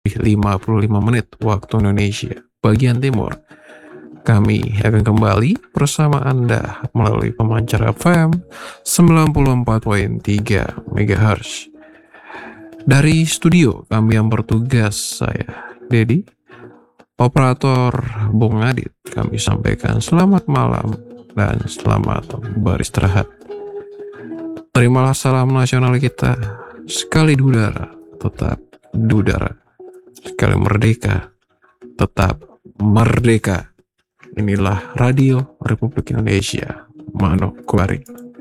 55 menit waktu Indonesia bagian timur. Kami akan kembali bersama Anda melalui pemancar FM 94.3 MHz. Dari studio kami yang bertugas, saya Dedi, operator Bung Adit. Kami sampaikan selamat malam dan selamat beristirahat. Terimalah salam nasional kita. Sekali udara, tetap udara. Sekali merdeka, tetap merdeka. Inilah Radio Republik Indonesia, Manokwari.